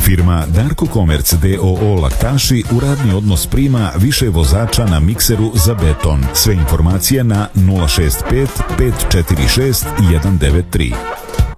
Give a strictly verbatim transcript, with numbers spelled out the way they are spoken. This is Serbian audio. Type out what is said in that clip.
Firma Darko Komerc d o o Laktaši u radni odnos prima više vozača na mikseru za beton. Sve informacije na nula šest pet pet četiri šest jedan devet tri.